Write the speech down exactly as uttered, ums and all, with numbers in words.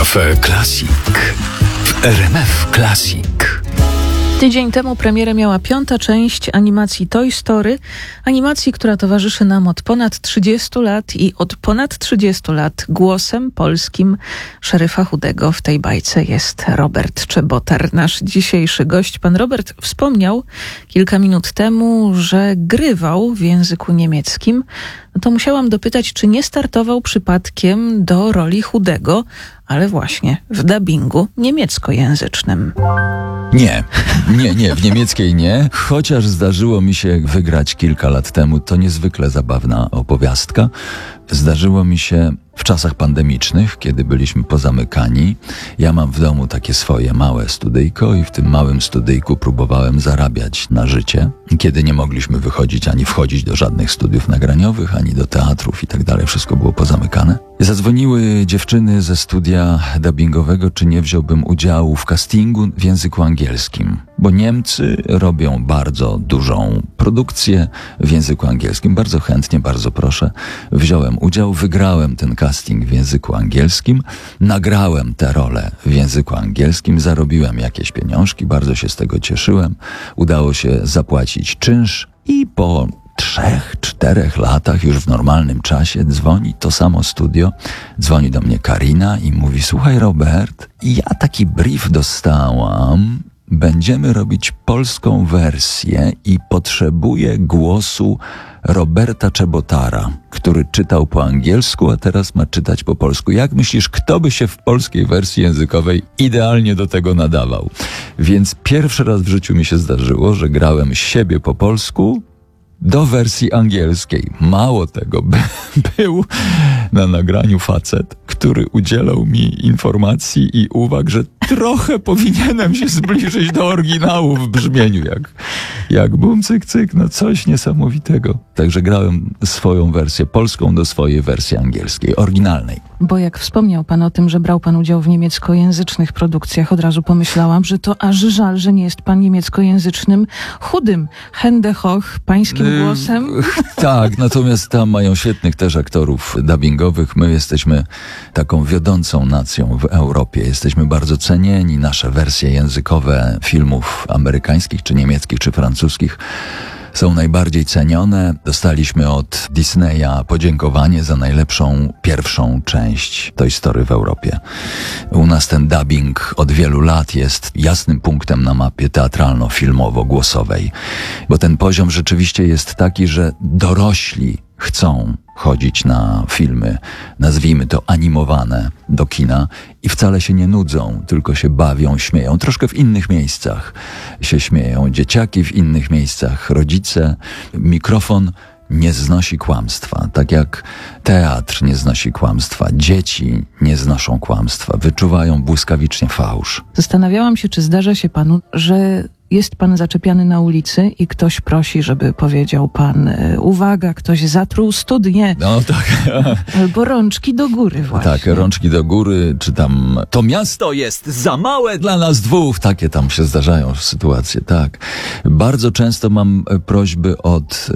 Cafe Classic w R M F Classic. Tydzień temu premierę miała piąta część animacji Toy Story, animacji, która towarzyszy nam od ponad trzydziestu lat i od ponad trzydziestu lat głosem polskim szeryfa Chudego w tej bajce jest Robert Czebotar, nasz dzisiejszy gość. Pan Robert wspomniał kilka minut temu, że grywał w języku niemieckim. No to musiałam dopytać, czy nie startował przypadkiem do roli Chudego, ale właśnie w dubbingu niemieckojęzycznym. Nie, nie, nie, w niemieckiej nie, chociaż zdarzyło mi się wygrać kilka lat temu, to niezwykle zabawna opowiastka. Zdarzyło mi się w czasach pandemicznych, kiedy byliśmy pozamykani. Ja mam w domu takie swoje małe studyjko i w tym małym studyjku próbowałem zarabiać na życie, kiedy nie mogliśmy wychodzić ani wchodzić do żadnych studiów nagraniowych, ani do teatrów i tak dalej. Wszystko było pozamykane. Zadzwoniły dziewczyny ze studia dubbingowego, czy nie wziąłbym udziału w castingu w języku angielskim, bo Niemcy robią bardzo dużą produkcję w języku angielskim. Bardzo chętnie, bardzo proszę. Wziąłem udział, wygrałem ten casting w języku angielskim, nagrałem tę rolę w języku angielskim, zarobiłem jakieś pieniążki, bardzo się z tego cieszyłem. Udało się zapłacić czynsz i po trzech, czterech latach, już w normalnym czasie, dzwoni to samo studio, dzwoni do mnie Karina i mówi: słuchaj Robert, ja taki brief dostałam, będziemy robić polską wersję i potrzebuję głosu Roberta Czebotara, który czytał po angielsku, a teraz ma czytać po polsku. Jak myślisz, kto by się w polskiej wersji językowej idealnie do tego nadawał? Więc pierwszy raz w życiu mi się zdarzyło, że grałem siebie po polsku do wersji angielskiej. Mało tego, by, był na nagraniu facet, który udzielał mi informacji i uwag, że trochę powinienem się zbliżyć do oryginału w brzmieniu, jak, jak bum, cyk, cyk, no coś niesamowitego. Także grałem swoją wersję polską do swojej wersji angielskiej, oryginalnej. Bo jak wspomniał pan o tym, że brał pan udział w niemieckojęzycznych produkcjach, od razu pomyślałam, że to aż żal, że nie jest pan niemieckojęzycznym Chudym. Hände hoch, pańskim yy, głosem. Tak, natomiast tam mają świetnych też aktorów dubbingowych. My jesteśmy taką wiodącą nacją w Europie. Jesteśmy bardzo cenieni. Nasze wersje językowe filmów amerykańskich, czy niemieckich, czy francuskich są najbardziej cenione. Dostaliśmy od Disneya podziękowanie za najlepszą pierwszą część Toy Story w Europie. U nas ten dubbing od wielu lat jest jasnym punktem na mapie teatralno-filmowo-głosowej, bo ten poziom rzeczywiście jest taki, że dorośli chcą chodzić na filmy, nazwijmy to animowane, do kina i wcale się nie nudzą, tylko się bawią, śmieją. Troszkę w innych miejscach się śmieją. Dzieciaki w innych miejscach, rodzice. Mikrofon nie znosi kłamstwa. Tak jak teatr nie znosi kłamstwa, dzieci nie znoszą kłamstwa. Wyczuwają błyskawicznie fałsz. Zastanawiałam się, czy zdarza się panu, że jest pan zaczepiany na ulicy i ktoś prosi, żeby powiedział pan: uwaga, ktoś zatruł studnię. No tak. Albo rączki do góry właśnie. Tak, rączki do góry, czy tam to miasto jest za małe dla nas dwóch. Takie tam się zdarzają sytuacje, tak. Bardzo często mam prośby od